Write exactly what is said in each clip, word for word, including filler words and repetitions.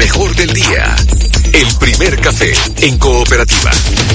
mejor del día. El primer café en Cooperativa.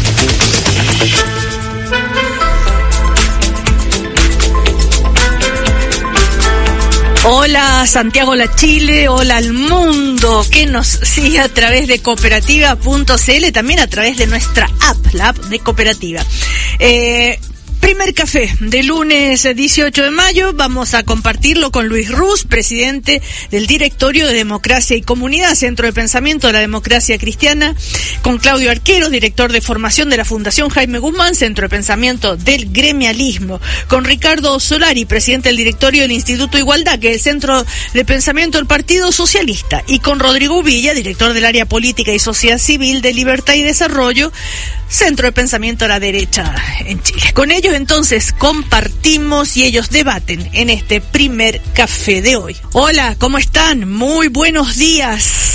Hola Santiago, la Chile, hola al mundo que nos sigue a través de cooperativa punto c l, también a través de nuestra app, la app de Cooperativa. Eh... Primer café de lunes dieciocho de mayo, vamos a compartirlo con Luis Ruz, presidente del Directorio de Democracia y Comunidad, Centro de Pensamiento de la Democracia Cristiana, con Claudio Arqueros, director de formación de la Fundación Jaime Guzmán, Centro de Pensamiento del Gremialismo, con Ricardo Solari, presidente del Directorio del Instituto Igualdad, que es el Centro de Pensamiento del Partido Socialista, y con Rodrigo Villa, director del Área Política y Sociedad Civil de Libertad y Desarrollo, Centro de Pensamiento de la Derecha en Chile. Con ellos entonces compartimos y ellos debaten en este primer café de hoy. Hola, ¿cómo están? Muy buenos días.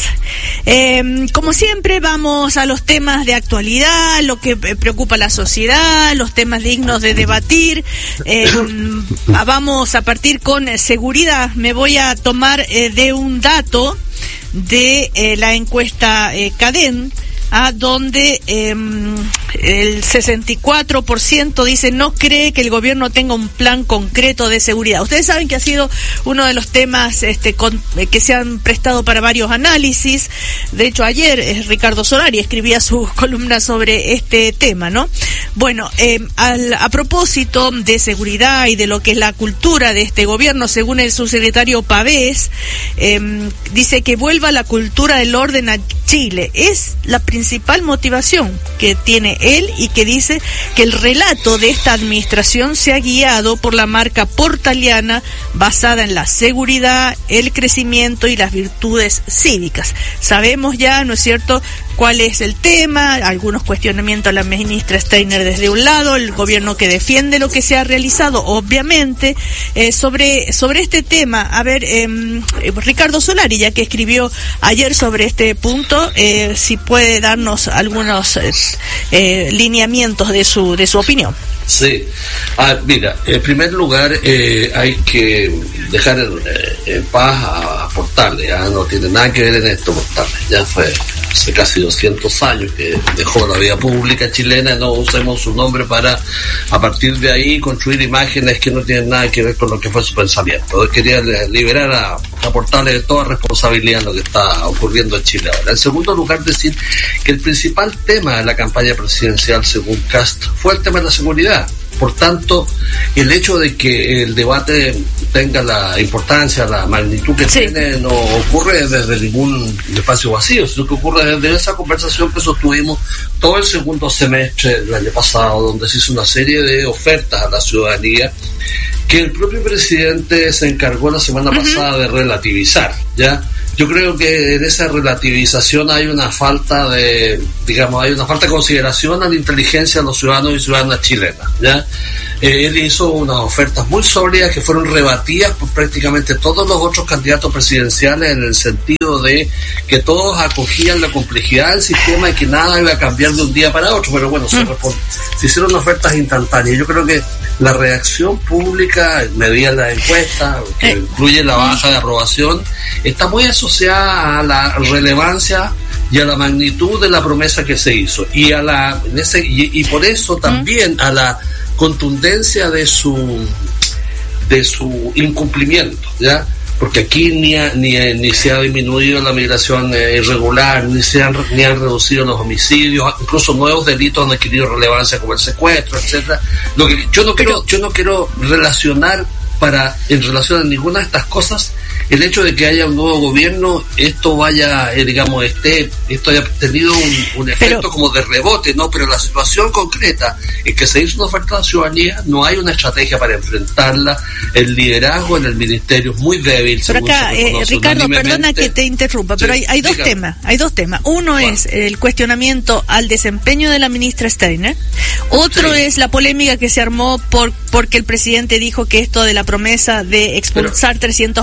Eh, como siempre vamos a los temas de actualidad, lo que preocupa a la sociedad, los temas dignos de debatir. Eh, vamos a partir con seguridad. Me voy a tomar eh, de un dato de eh, la encuesta eh, Cadem, a donde eh, el sesenta y cuatro por ciento dice no cree que el gobierno tenga un plan concreto de seguridad. Ustedes saben que ha sido uno de los temas este, con, eh, que se han prestado para varios análisis. De hecho, ayer eh, Ricardo Solari escribía su columna sobre este tema, ¿no? Bueno, eh, al, a propósito de seguridad y de lo que es la cultura de este gobierno, según el subsecretario Pavés, eh, dice que vuelva la cultura del orden a Chile. Es la principal motivación que tiene él y que dice que el relato de esta administración se ha guiado por la marca portaliana basada en la seguridad, el crecimiento y las virtudes cívicas. Sabemos ya, ¿no es cierto?, cuál es el tema, algunos cuestionamientos a la ministra Steiner desde un lado, el gobierno que defiende lo que se ha realizado, obviamente, eh, sobre sobre este tema. A ver, eh, Ricardo Solari, ya que escribió ayer sobre este punto, eh, si puede darnos algunos eh, eh, lineamientos de su de su opinión. Sí, ah, mira, en primer lugar eh, hay que dejar en, en paz a, a Portales, ya no tiene nada que ver en esto Portales, ya fue hace casi doscientos años que dejó la vida pública chilena, no usemos su nombre para a partir de ahí construir imágenes que no tienen nada que ver con lo que fue su pensamiento. Quería liberar a, a Portales de toda responsabilidad en lo que está ocurriendo en Chile ahora. En segundo lugar, decir que el principal tema de la campaña presidencial, según Cast, fue el tema de la seguridad. Por tanto, el hecho de que el debate tenga la importancia, la magnitud que sí tiene, no ocurre desde ningún espacio vacío, sino que ocurre desde esa conversación que sostuvimos todo el segundo semestre del año pasado, donde se hizo una serie de ofertas a la ciudadanía que el propio presidente se encargó la semana uh-huh. pasada de relativizar, ¿ya? Yo creo que en esa relativización hay una falta de, digamos, hay una falta de consideración a la inteligencia de los ciudadanos y ciudadanas chilenas, ¿ya? Eh, él hizo unas ofertas muy sólidas que fueron rebatidas por prácticamente todos los otros candidatos presidenciales, en el sentido de que todos acogían la complejidad del sistema y que nada iba a cambiar de un día para otro, pero bueno, se, respond- se hicieron ofertas instantáneas. Yo creo que la reacción pública, medida la encuesta, que eh. incluye la baja de aprobación, está muy asociada a la relevancia y a la magnitud de la promesa que se hizo, y a la en ese y, y por eso también a la contundencia de su de su incumplimiento, ¿ya? Porque aquí ni ha, ni, ni se ha disminuido la migración eh, irregular, ni se han ni han reducido los homicidios, incluso nuevos delitos han adquirido relevancia como el secuestro, etcétera. Lo que yo no quiero yo no quiero relacionar para en relación a ninguna de estas cosas el hecho de que haya un nuevo gobierno, esto vaya, eh, digamos, este, esto haya tenido un, un efecto pero, como de rebote, ¿no? Pero la situación concreta es que se hizo una oferta a la ciudadanía, no hay una estrategia para enfrentarla, el liderazgo en el ministerio es muy débil. Pero acá, eh, Ricardo, perdona que te interrumpa, sí, pero hay, hay dos dígame. temas, hay dos temas. Uno bueno. es el cuestionamiento al desempeño de la ministra Steiner, otro sí. es la polémica que se armó por porque el presidente dijo que esto de la promesa de expulsar trescientos mil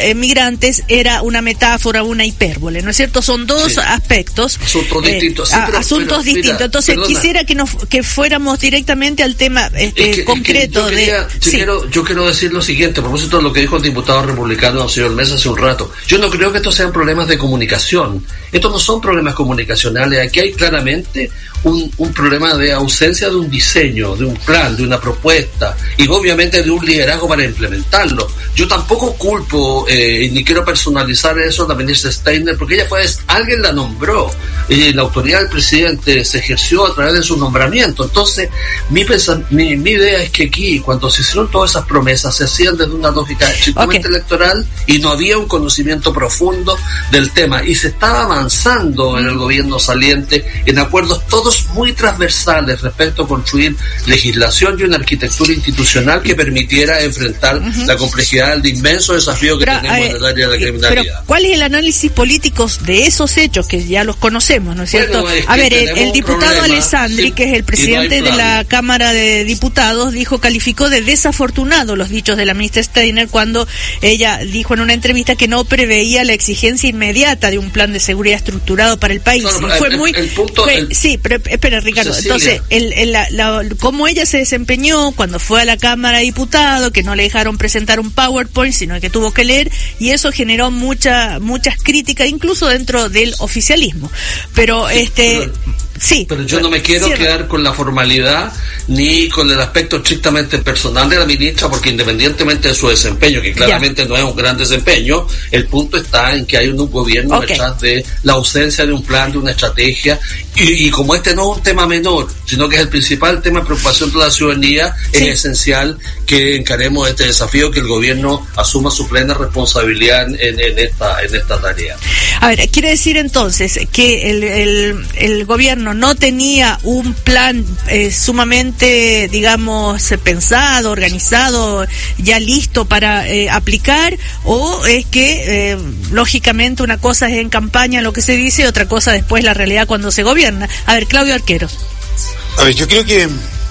eh, migrantes era una metáfora, una hipérbole, ¿no es cierto? Son dos sí. aspectos. Asuntos eh, distintos. Sí, pero, asuntos pero, distintos. Mira, Entonces perdona. quisiera que nos que fuéramos directamente al tema este, es que, concreto es que yo quería, de... Yo, sí. quiero, yo quiero decir lo siguiente, a propósito de lo que dijo el diputado republicano, señor Mesa, hace un rato. Yo no creo que estos sean problemas de comunicación. Estos no son problemas comunicacionales. Aquí hay claramente un, un problema de ausencia de un diseño, de un plan, de una propuesta y obviamente de un liderazgo para implementarlo. Yo tampoco culpo eh, ni quiero personalizar eso a la ministra Steiner, porque ella fue, alguien la nombró y la autoridad del presidente se ejerció a través de su nombramiento. Entonces, mi, pensa, mi, mi idea es que aquí, cuando se hicieron todas esas promesas, se hacían desde una lógica estrictamente okay. electoral y no había un conocimiento profundo del tema. Y se estaba avanzando en el gobierno saliente en acuerdos todos muy transversales respecto a construir legislación y una arquitectura institucional que permitiera enfrentar uh-huh. la complejidad del inmenso desafío que pero, tenemos eh, en el área de la criminalidad. Pero, ¿cuál es el análisis político de esos hechos que ya los conocemos, ¿no es cierto? Bueno, es a ver, el, el diputado problema, Alessandri, sí, que es el presidente no de la Cámara de Diputados, dijo, calificó de desafortunado los dichos de la ministra Steiner cuando ella dijo en una entrevista que no preveía la exigencia inmediata de un plan de seguridad estructurado para el país. Claro, y fue el, muy... el punto, fue, el, sí, pero espera, Ricardo. Cecilia. Entonces, el, el, la, la, cómo ella se desempeñó cuando fue a la Cámara de Diputados, que no le dejaron presentar un PowerPoint, sino que tuvo que leer, y eso generó mucha, muchas críticas, incluso dentro del oficialismo. Pero, sí, este... Pero... Sí, pero yo no me quiero cierra. quedar con la formalidad ni con el aspecto estrictamente personal de la ministra, porque independientemente de su desempeño, que claramente ya. no es un gran desempeño, el punto está en que hay un gobierno okay. detrás de la ausencia de un plan, de una estrategia, y, y como este no es un tema menor, sino que es el principal tema de preocupación de la ciudadanía, sí. es esencial que encaremos este desafío, que el gobierno asuma su plena responsabilidad en, en esta en esta tarea. A ver, quiere decir entonces que el, el, el gobierno no tenía un plan eh, sumamente, digamos, pensado, organizado, ya listo para eh, aplicar, o es que eh, lógicamente una cosa es en campaña lo que se dice y otra cosa después la realidad cuando se gobierna. A ver, Claudio Arqueros. A ver, yo creo que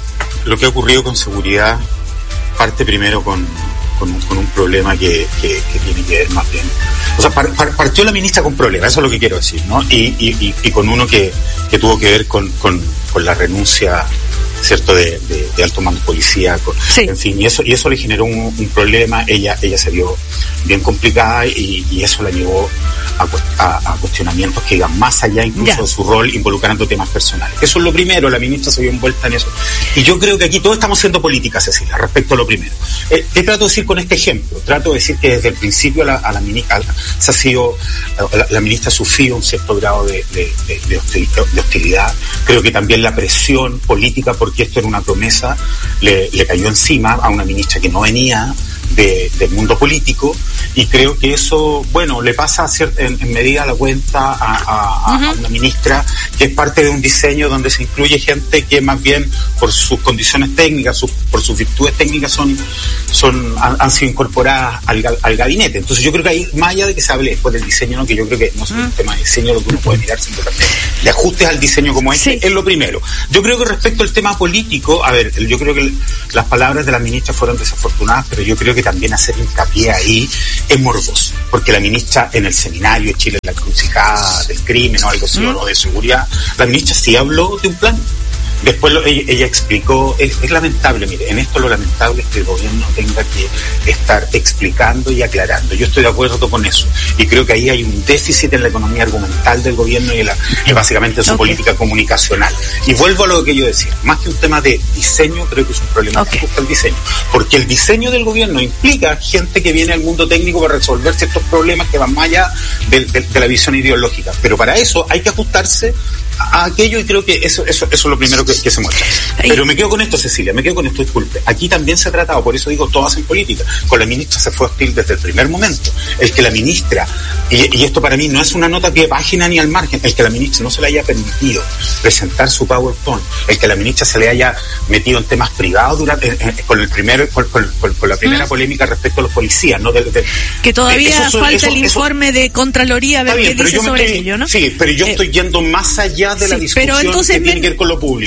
lo que ha ocurrido con seguridad parte primero con Con un, con un problema que, que, que tiene que ver más bien, o sea, par, par, partió la ministra con problemas, eso es lo que quiero decir, ¿no? Y, y, y con uno que, que tuvo que ver con, con, con la renuncia, cierto, de, de, de alto mando policíaco, sí. en fin, y eso y eso le generó un, un problema. Ella ella se vio bien complicada y, y eso la llevó a, a, a cuestionamientos que iban más allá incluso yeah. de su rol, involucrando temas personales. Eso es lo primero, la ministra se vio envuelta en eso. Y yo creo que aquí todos estamos haciendo política, Cecilia, respecto a lo primero. Eh, ¿Qué trato de decir con este ejemplo? Trato de decir que desde el principio a la, a la ministra se ha sido, la, la ministra ha sufrido un cierto grado de, de, de, de, hostilidad, de hostilidad. Creo que también la presión política, porque esto era una promesa, le, le cayó encima a una ministra que no venía de, del mundo político, y creo que eso, bueno, le pasa en, en medida la cuenta a, a, uh-huh. a una ministra que es parte de un diseño donde se incluye gente que más bien por sus condiciones técnicas, sus, por sus virtudes técnicas son, son han, han sido incorporadas al, al gabinete. Entonces yo creo que ahí, más allá de que se hable después del diseño, ¿no? que yo creo que no es un uh-huh. tema de diseño lo que uno puede mirar, sino también de ajustes al diseño como este, sí. es lo primero. Yo creo que respecto al tema político, a ver, yo creo que las palabras de la ministra fueron desafortunadas, pero yo creo que también hacer hincapié ahí es morboso, porque la ministra en el seminario de Chile, la encrucijada del crimen o algo así, mm. o de seguridad, la ministra sí habló de un plan. Después lo, ella, ella explicó, es, es lamentable, mire, en esto lo lamentable es que el gobierno tenga que estar explicando y aclarando. Yo estoy de acuerdo con eso y creo que ahí hay un déficit en la economía argumental del gobierno y, la, y básicamente en su okay. política comunicacional. Y vuelvo a lo que yo decía, más que un tema de diseño, creo que es un problema okay. que busca el diseño, porque el diseño del gobierno implica gente que viene al mundo técnico para resolver ciertos problemas que van más allá de, de, de la visión ideológica, pero para eso hay que ajustarse a aquello, y creo que eso eso eso es lo primero que, que se muestra. Pero me quedo con esto, Cecilia, me quedo con esto, disculpe. Aquí también se ha tratado, por eso digo, todos hacen política. Con la ministra se fue hostil desde el primer momento. El que la ministra, y, y esto para mí no es una nota a pie de página ni al margen, el que la ministra no se le haya permitido presentar su PowerPoint, el que la ministra se le haya metido en temas privados durante eh, eh, con el primer con, con, con, con la primera ¿Mm? polémica respecto a los policías, ¿no? De, de, que todavía eso, falta eso, el eso, informe de Contraloría a ver bien, qué dice sobre estoy, ello, ¿no? Sí, pero yo eh, estoy yendo más allá de sí, la discusión que tiene me, que ver con lo público.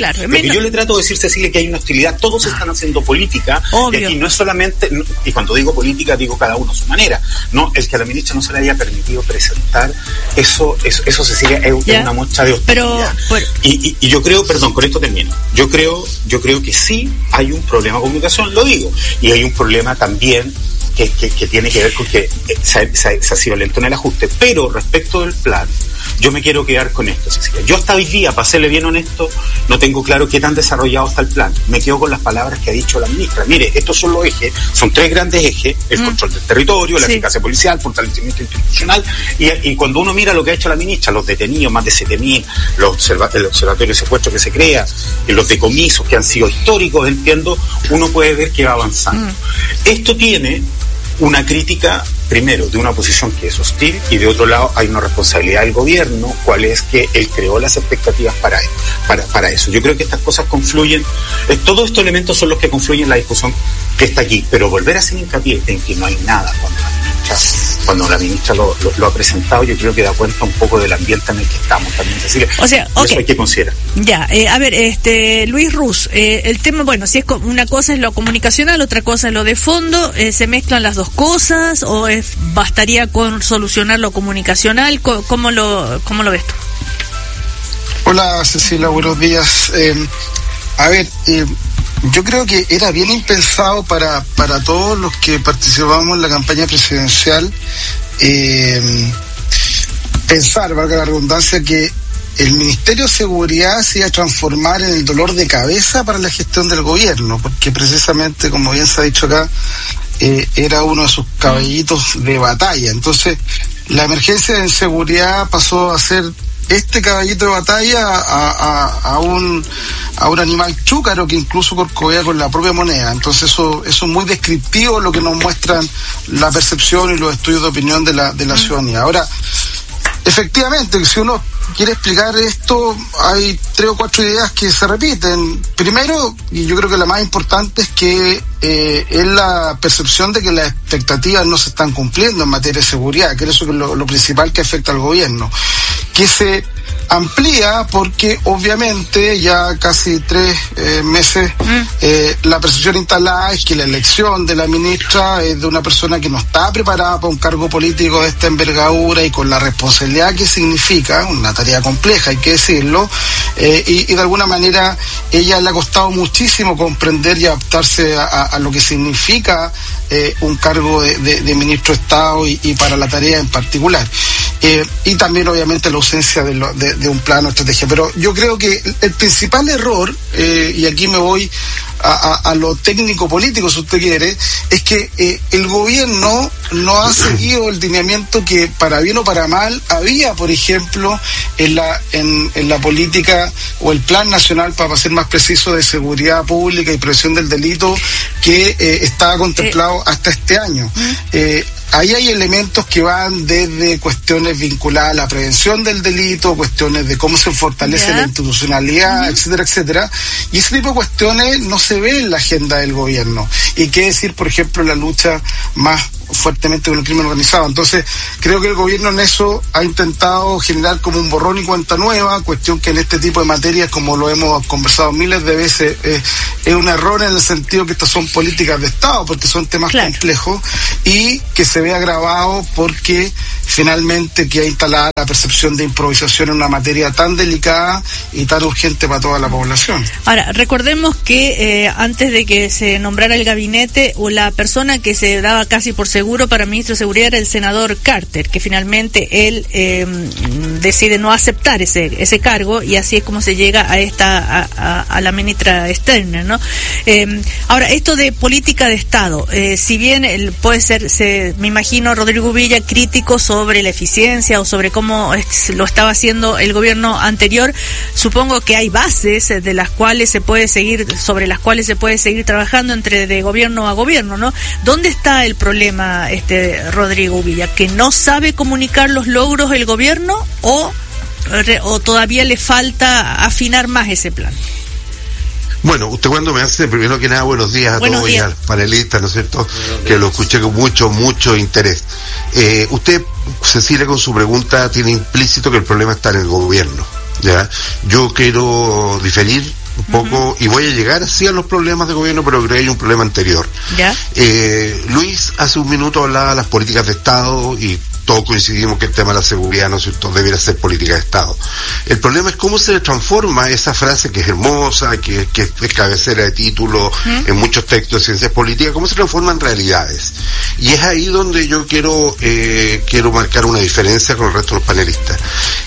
Claro, Lo que yo le trato de decir, Cecilia, que hay una hostilidad, todos ah, están haciendo política, obvio. Y aquí no es solamente, y cuando digo política digo cada uno a su manera, no, el que a la ministra no se le haya permitido presentar, eso, eso, eso Cecilia, es, es una muestra de hostilidad. Pero, pero... Y, y, y yo creo, perdón, con esto termino, yo creo, yo creo que sí hay un problema de comunicación, lo digo, y hay un problema también que, que, que tiene que ver con que se, se, se ha sido lento en el ajuste, pero respecto del plan, yo me quiero quedar con esto, Cecilia. Yo hasta hoy día, para serle bien honesto, no tengo claro qué tan desarrollado está el plan. Me quedo con las palabras que ha dicho la ministra. Mire, estos son los ejes, son tres grandes ejes: el mm. control del territorio, la sí. eficacia policial, fortalecimiento institucional, y, y cuando uno mira lo que ha hecho la ministra, los detenidos, más de siete mil, los observa- el observatorio de secuestro que se crea, los decomisos que han sido históricos, entiendo, uno puede ver que va avanzando. Mm. Esto tiene una crítica, primero, de una oposición que es hostil, y de otro lado hay una responsabilidad del gobierno, cuál es que él creó las expectativas para, para, para eso. Yo creo que estas cosas confluyen, eh, todos estos elementos son los que confluyen en la discusión que está aquí, pero volver a hacer hincapié en que no hay nada cuando la ministra, cuando la ministra lo, lo, lo ha presentado, yo creo que da cuenta un poco del ambiente en el que estamos también, Cecilia. O sea, okay. Eso hay que considerar. Ya, eh, a ver, este Luis Ruz, eh, el tema, bueno, si es una cosa es lo comunicacional, otra cosa es lo de fondo, eh, ¿se mezclan las dos cosas o es, bastaría con solucionar lo comunicacional? ¿Cómo lo, cómo lo ves tú? Hola Cecilia, buenos días. Eh, a ver, eh, yo creo que era bien impensado para, para todos los que participamos en la campaña presidencial eh, pensar, valga la redundancia, que el Ministerio de Seguridad se iba a transformar en el dolor de cabeza para la gestión del gobierno, porque precisamente, como bien se ha dicho acá, eh, era uno de sus caballitos de batalla. Entonces, la emergencia en seguridad pasó a ser este caballito de batalla a, a, a un a un animal chúcaro que incluso corcovea con la propia moneda. Entonces eso, eso es muy descriptivo lo que nos muestran la percepción y los estudios de opinión de la, de la ciudadanía. Ahora, efectivamente, si uno quiere explicar esto, hay tres o cuatro ideas que se repiten. Primero, y yo creo que la más importante, es que eh, es la percepción de que las expectativas no se están cumpliendo en materia de seguridad, que eso es lo, lo principal que afecta al gobierno, que se amplía porque obviamente ya casi tres eh, meses mm. eh, la percepción instalada es que la elección de la ministra es de una persona que no está preparada para un cargo político de esta envergadura y con la responsabilidad que significa, una tarea compleja, hay que decirlo, eh, y, y de alguna manera ella le ha costado muchísimo comprender y adaptarse a, a, a lo que significa eh, un cargo de, de, de ministro de Estado y, y para la tarea en particular. Eh, y también obviamente la ausencia de, lo, de, de un plano de estrategia. Pero yo creo que el principal error, eh, y aquí me voy a, a, a lo técnico-político si usted quiere, es que eh, el gobierno no ha seguido el lineamiento que para bien o para mal había, por ejemplo, en la, en, en la política o el Plan Nacional, para ser más preciso, de seguridad pública y prevención del delito, que eh, estaba contemplado hasta este año. Eh, Ahí hay elementos que van desde cuestiones vinculadas a la prevención del delito, cuestiones de cómo se fortalece yeah. la institucionalidad, uh-huh. etcétera, etcétera. Y ese tipo de cuestiones no se ve en la agenda del gobierno. Y qué decir, por ejemplo, la lucha más fuertemente con el crimen organizado. Entonces, creo que el gobierno en eso ha intentado generar como un borrón y cuenta nueva, cuestión que en este tipo de materias, como lo hemos conversado miles de veces, eh, es un error en el sentido que estas son políticas de Estado, porque son temas claro. complejos, y que se ve agravado porque finalmente queda instalada la percepción de improvisación en una materia tan delicada y tan urgente para toda la población. Ahora, recordemos que eh, antes de que se nombrara el gabinete, o la persona que se daba casi por seguro para ministro de Seguridad era el senador Carter, que finalmente él eh, decide no aceptar ese ese cargo, y así es como se llega a esta a, a, a la ministra Sterner, ¿no? Eh, ahora, esto de política de Estado, eh, si bien el, puede ser, se, me imagino, Rodrigo Villa, crítico sobre la eficiencia o sobre cómo es, lo estaba haciendo el gobierno anterior, supongo que hay bases de las cuales se puede seguir, sobre las cuales se puede seguir trabajando entre de gobierno a gobierno, ¿no? ¿Dónde está el problema, este Rodrigo Villa? ¿Que no sabe comunicar los logros el gobierno o, o todavía le falta afinar más ese plan? Bueno, usted cuando me hace, primero que nada, buenos días a buenos todos días. Y al panelista, ¿no es cierto?, que lo escuché con mucho, mucho interés. Eh, usted, Cecilia, con su pregunta tiene implícito que el problema está en el gobierno, ¿ya? Yo quiero diferir poco, uh-huh. y voy a llegar sí a los problemas de gobierno, pero creo que hay un problema anterior. ¿Ya? Eh, Luis hace un minuto hablaba de las políticas de Estado y todos coincidimos que el tema de la seguridad, ¿no es cierto?, debiera ser política de Estado. El problema es cómo se le transforma esa frase que es hermosa, que, que es cabecera de título ¿Mm? en muchos textos de ciencias políticas, cómo se transforma en realidades. Y es ahí donde yo quiero eh, quiero marcar una diferencia con el resto de los panelistas.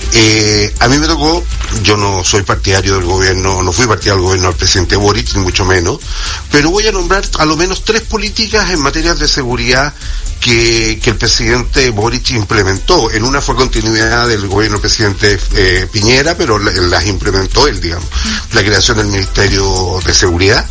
Eh, a mí me tocó, yo no soy partidario del gobierno, no fui partidario del gobierno del presidente Boric, ni mucho menos, pero voy a nombrar a lo menos tres políticas en materia de seguridad que, que el presidente Boric implementó. En una fue continuidad del gobierno del presidente eh, Piñera, pero la, las implementó él, digamos. La creación del Ministerio de Seguridad,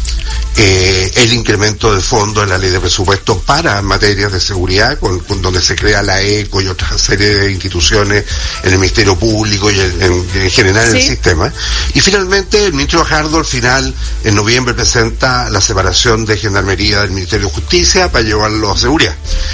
eh, el incremento del fondo en la ley de presupuesto para materias de seguridad, con, con donde se crea la ECO y otra serie de instituciones en el Ministerio Público y en, en, en general en ¿Sí? el sistema. Y finalmente el ministro Fajardo al final, en noviembre, presenta la separación de Gendarmería del Ministerio de Justicia para llevarlo a seguridad.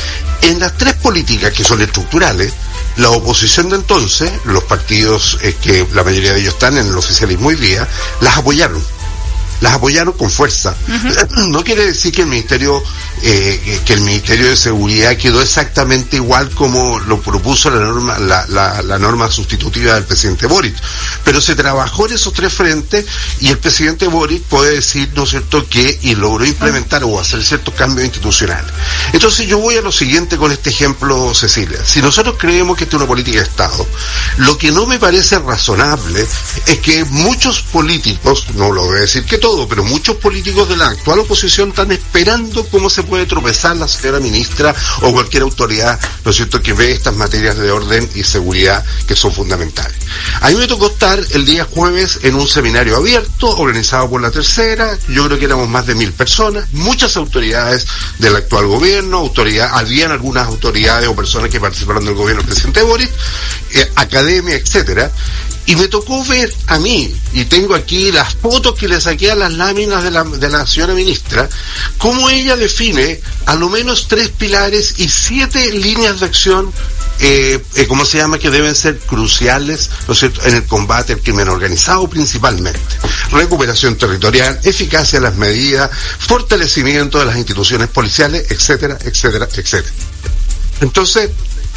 En las tres políticas que son estructurales, la oposición de entonces, los partidos eh, que la mayoría de ellos están en el oficialismo hoy día, las apoyaron. Las apoyaron con fuerza. Uh-huh. No quiere decir que el Ministerio eh, que el Ministerio de Seguridad quedó exactamente igual como lo propuso la norma la, la, la norma sustitutiva del presidente Boric, pero se trabajó en esos tres frentes y el presidente Boric puede decir, ¿no es cierto?, que y logró implementar uh-huh. o hacer ciertos cambios institucionales. Entonces yo voy a lo siguiente con este ejemplo, Cecilia. Si nosotros creemos que esta es una política de Estado, lo que no me parece razonable es que muchos políticos, no lo voy a decir que todo, pero muchos políticos de la actual oposición están esperando cómo se puede tropezar la señora ministra o cualquier autoridad, ¿no es cierto?, que ve estas materias de orden y seguridad que son fundamentales. A mí me tocó estar el día jueves en un seminario abierto organizado por La Tercera. Yo creo que éramos más de mil personas, muchas autoridades del actual gobierno, autoridad, habían algunas autoridades o personas que participaron del gobierno del presidente Boric, eh, academia, etcétera. Y me tocó ver a mí, y tengo aquí las fotos que le saqué a las láminas de la, de la señora ministra, cómo ella define a lo menos tres pilares y siete líneas de acción, eh, eh, ¿cómo se llama?, que deben ser cruciales, ¿no es cierto?, en el combate al crimen organizado principalmente. Recuperación territorial, eficacia de las medidas, fortalecimiento de las instituciones policiales, etcétera, etcétera, etcétera. Entonces,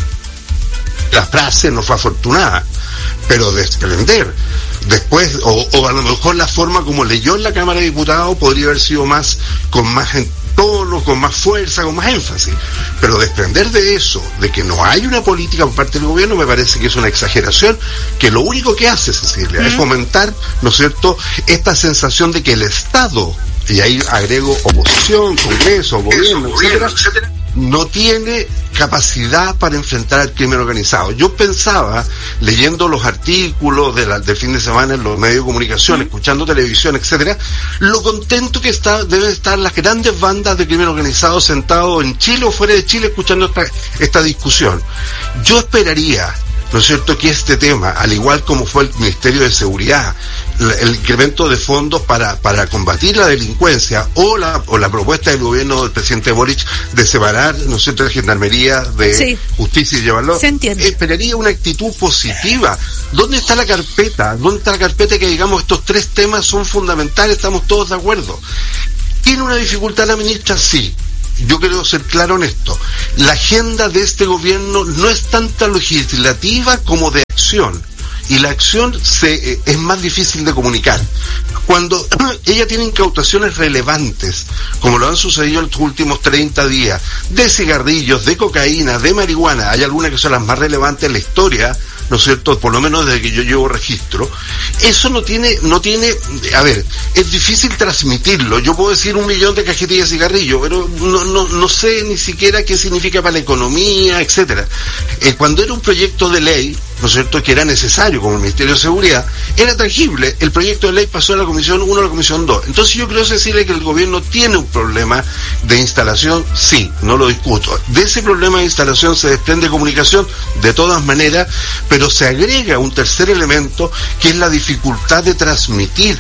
la frase no fue afortunada, pero desprender después, o, o a lo mejor la forma como leyó en la Cámara de Diputados podría haber sido más, con más tono, con más fuerza, con más énfasis, pero desprender de eso, de que no hay una política por parte del gobierno, me parece que es una exageración, que lo único que hace, Cecilia, mm. es fomentar, ¿no es cierto?, esta sensación de que el Estado, y ahí agrego oposición, Congreso, gobierno, etcétera, etcétera, no tiene capacidad para enfrentar al crimen organizado. Yo pensaba, leyendo los artículos de la, del fin de semana en los medios de comunicación, mm. escuchando televisión, etcétera, lo contento que está, deben estar las grandes bandas de crimen organizado sentados en Chile o fuera de Chile escuchando esta, esta discusión. Yo esperaría, ¿no es cierto?, que este tema, al igual como fue el Ministerio de Seguridad, el incremento de fondos para para combatir la delincuencia o la o la propuesta del gobierno del presidente Boric de separar, ¿no es cierto?, la Gendarmería de sí. Justicia y llevarlo, se entiende. Esperaría una actitud positiva. ¿Dónde está la carpeta? ¿Dónde está la carpeta que digamos estos tres temas son fundamentales, estamos todos de acuerdo? ¿Tiene una dificultad la ministra? Sí. Yo quiero ser claro en esto. La agenda de este gobierno no es tanta legislativa como de acción. Y la acción se, eh, es más difícil de comunicar. Cuando ella tiene incautaciones relevantes, como lo han sucedido en los últimos treinta días, de cigarrillos, de cocaína, de marihuana, hay algunas que son las más relevantes en la historia, ¿no es cierto?, por lo menos desde que yo llevo registro, eso no tiene, no tiene, a ver, es difícil transmitirlo. Yo puedo decir un millón de cajetillas de cigarrillo, pero no, no, no sé ni siquiera qué significa para la economía, etcétera. Eh, cuando era un proyecto de ley, ¿no es cierto?, que era necesario como el Ministerio de Seguridad, era tangible, el proyecto de ley pasó a la Comisión uno a la Comisión dos. Entonces yo creo, Cecilia, que el gobierno tiene un problema de instalación, sí, no lo discuto. De ese problema de instalación se desprende comunicación, de todas maneras, pero se agrega un tercer elemento, que es la dificultad de transmitir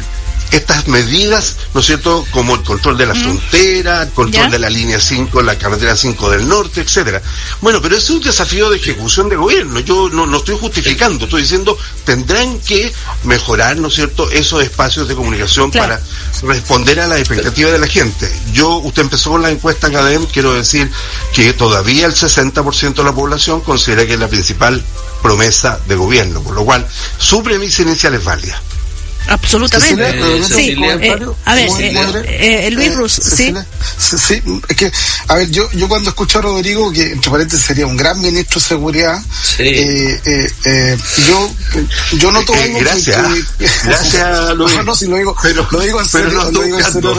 estas medidas, ¿no es cierto?, como el control de la mm. frontera, el control ¿Ya? de la línea cinco, la carretera cinco del norte, etcétera. Bueno, pero ese es un desafío de ejecución de gobierno. Yo no, no estoy justificando, estoy diciendo, tendrán que mejorar, ¿no es cierto?, esos espacios de comunicación claro. para responder a las expectativas de la gente. Yo, usted empezó con la encuesta en Academ, quiero decir que todavía el sesenta por ciento de la población considera que es la principal promesa de gobierno, por lo cual su premisa inicial es válida. Absolutamente. Eh, sí, eh, a ver, eh, eh, Luis Rus, ¿sí? Sí, es que, a ver, yo yo cuando escucho a Rodrigo, que entre paréntesis sería un gran ministro de seguridad, sí. eh, eh, eh, yo yo noto eh, algo gracias, que, que, gracias, Luis. No, no, si lo digo, pero, lo digo en serio, no lo digo en serio,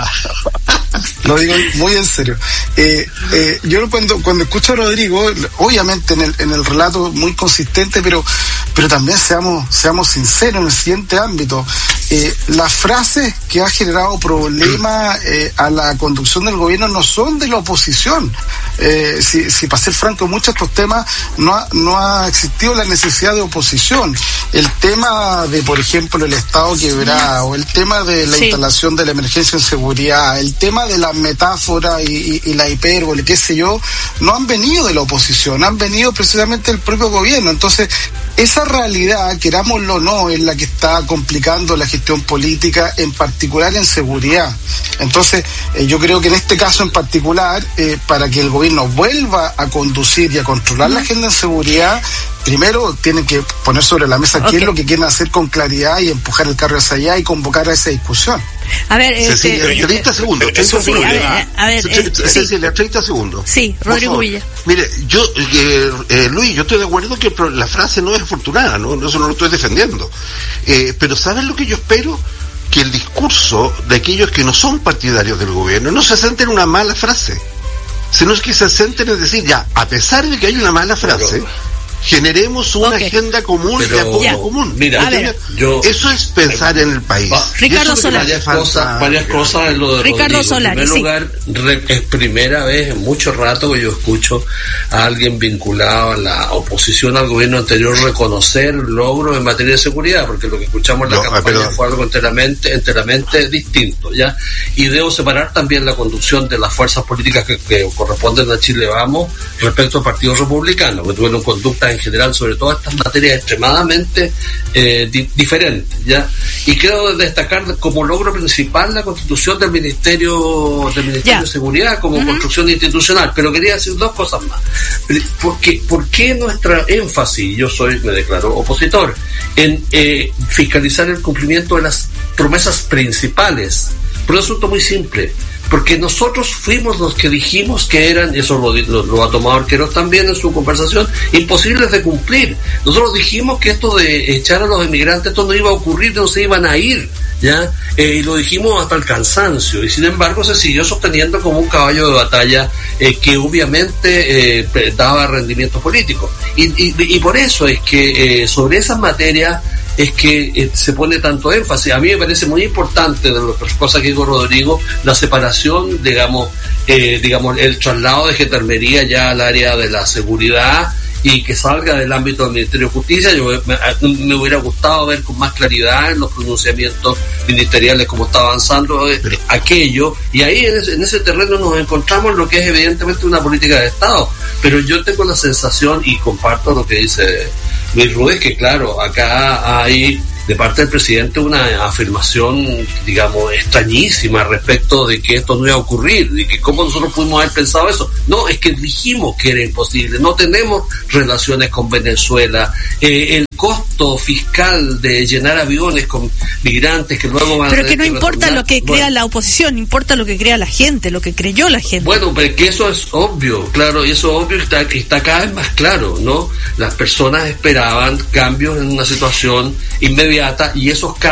lo digo muy en serio. Eh, eh, yo cuando cuando escucho a Rodrigo, obviamente en el en el relato muy consistente, pero pero también seamos seamos sinceros en el siguiente ámbito. Eh, las frases que ha generado problemas eh, a la conducción del gobierno no son de la oposición. Eh, si, si para ser franco, muchos de estos temas no ha, no ha existido la necesidad de oposición. El tema de, por ejemplo, el Estado quebrado, el tema de la sí. instalación de la emergencia en seguridad, el tema de las metáforas y, y, y la hipérbole, qué sé yo, no han venido de la oposición, han venido precisamente del propio gobierno. Entonces, esa realidad, querámoslo o no, es la que está complicando la gestión política, en particular en seguridad. Entonces, eh, yo creo que en este caso en particular, eh, para que el gobierno vuelva a conducir y a controlar mm. la agenda en seguridad, primero tienen que poner sobre la mesa okay. qué es lo que quieren hacer con claridad y empujar el carro hacia allá y convocar a esa discusión. A ver, este, Cecilia, treinta segundos. Eso sí, a ver, a ver, eh, Cecilia, sí. treinta segundos. Sí, Rodrigo Villa. Mire, yo, eh, eh, Luis, yo estoy de acuerdo que la frase no es afortunada, ¿no? Eso no lo estoy defendiendo. Eh, pero ¿saben lo que yo espero? Que el discurso de aquellos que no son partidarios del gobierno no se centre en una mala frase, sino es que se centren en decir, ya, a pesar de que hay una mala frase, pero generemos una okay. agenda común pero, de apoyo ya. común. Mira, ver, yo, eso es pensar eh, en el país. Va, Ricardo Solari. Varias cosas, varias cosas en lo de Ricardo Rodrigo. Solari, en primer sí. lugar, re, es primera vez en mucho rato que yo escucho a alguien vinculado a la oposición al gobierno anterior reconocer logros en materia de seguridad, porque lo que escuchamos en la no, campaña pero... fue algo enteramente, enteramente distinto, ¿ya? Y debo separar también la conducción de las fuerzas políticas que, que corresponden a Chile Vamos respecto al Partido Republicano, que tuvieron conductas en general sobre todas estas materias extremadamente eh, di- diferentes, ¿ya? Y quiero destacar como logro principal la constitución del Ministerio del Ministerio yeah. de Seguridad como uh-huh. construcción institucional, pero quería decir dos cosas más. ¿Por qué, por qué nuestra énfasis, yo soy, me declaro opositor, en eh, fiscalizar el cumplimiento de las promesas principales? Por un asunto muy simple. Porque nosotros fuimos los que dijimos que eran, eso lo, lo, lo ha tomado Arqueros también en su conversación, imposibles de cumplir. Nosotros dijimos que esto de echar a los emigrantes, esto no iba a ocurrir, no se iban a ir, ¿ya? Eh, y lo dijimos hasta el cansancio, y sin embargo se siguió sosteniendo como un caballo de batalla eh, que obviamente eh, daba rendimiento político. Y, y, y por eso es que eh, sobre esas materias es que eh, se pone tanto énfasis. A mí me parece muy importante, de las cosas que dijo Rodrigo, la separación, digamos, eh, digamos, el traslado de Gendarmería ya al área de la seguridad y que salga del ámbito del Ministerio de Justicia. Yo me, me hubiera gustado ver con más claridad en los pronunciamientos ministeriales cómo está avanzando eh, aquello, y ahí en ese, en ese terreno nos encontramos en lo que es evidentemente una política de Estado. Pero yo tengo la sensación, y comparto lo que dice Luis Ruiz, que claro, acá hay de parte del presidente una afirmación, digamos, extrañísima respecto de que esto no iba a ocurrir, de que cómo nosotros pudimos haber pensado eso. No, es que dijimos que era imposible, no tenemos relaciones con Venezuela, eh, el costo fiscal de llenar aviones con migrantes que luego van pero a... Pero que no importa retornar. Lo que crea bueno. La oposición, importa lo que crea la gente, lo que creyó la gente. Bueno, pero es que eso es obvio, claro, y eso es obvio que está, está cada vez más claro, ¿no? Las personas esperaban cambios en una situación inmediata, y esos cambios